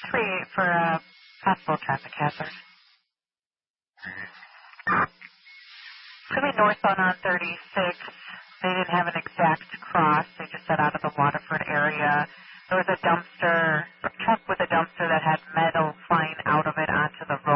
for a possible traffic hazard. Could be northbound on 36. They didn't have an exact cross. They just said out of the Waterford area. There was a truck with a dumpster that had metal flying out of it onto the